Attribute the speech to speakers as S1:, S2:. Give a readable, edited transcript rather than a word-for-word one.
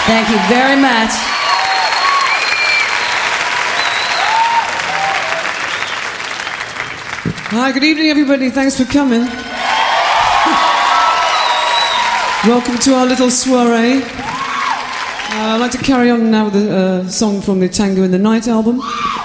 S1: Thank you very much.
S2: Hi, good evening, everybody. Thanks for coming. Welcome to our little soiree. I'd like to carry on now with a song from the Tango in the Night album.